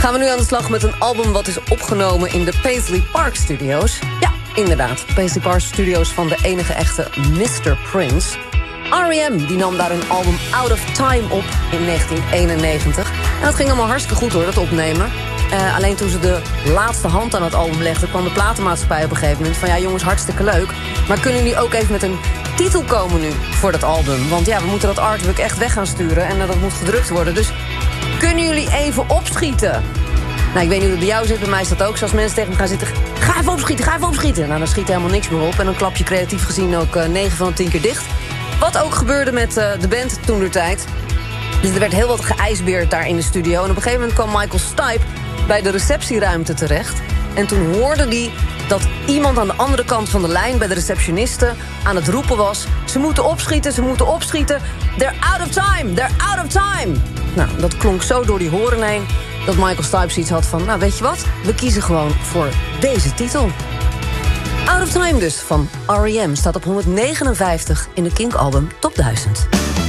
Gaan we nu aan de slag met een album wat is opgenomen in de Paisley Park Studios. Ja, inderdaad, Paisley Park Studios van de enige echte Mr. Prince. R.E.M. die nam daar een album Out of Time op in 1991. En dat ging allemaal hartstikke goed hoor, dat opnemen. Alleen toen ze de laatste hand aan het album legden, kwam de platenmaatschappij op een gegeven moment van ja jongens, hartstikke leuk, maar kunnen jullie ook even met een titel komen nu voor dat album? Want ja, we moeten dat artwork echt weg gaan sturen en dat moet gedrukt worden. Dus kunnen jullie even opschieten? Nou, ik weet niet hoe het bij jou zit, bij mij is dat ook. Zoals mensen tegen me gaan zitten, ga even opschieten. Nou, dan schiet er helemaal niks meer op. En dan klap je creatief gezien ook 9 van de 10 keer dicht. Wat ook gebeurde met de band toentertijd. Dus er werd heel wat geijsbeerd daar in de studio. En op een gegeven moment kwam Michael Stipe bij de receptieruimte terecht. En toen hoorde hij dat iemand aan de andere kant van de lijn bij de receptioniste aan het roepen was: ze moeten opschieten. They're out of time. Nou, dat klonk zo door die horen heen dat Michael Stipe zoiets had van, nou weet je wat, we kiezen gewoon voor deze titel. Out of Time dus, van R.E.M. staat op 159 in de Kink-album Top 1000.